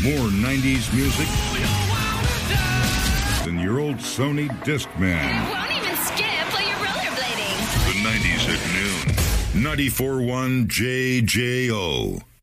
More 90s music than your old Sony Discman. Won't even skip while you're rollerblading. The 90s at noon. 94.1 JJO.